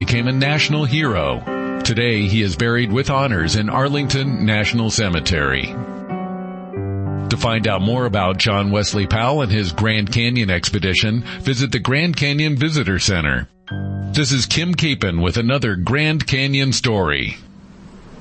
became a national hero. Today, he is buried with honors in Arlington National Cemetery. To find out more about John Wesley Powell and his Grand Canyon expedition, visit the Grand Canyon Visitor Center. This is Kim Capon with another Grand Canyon story.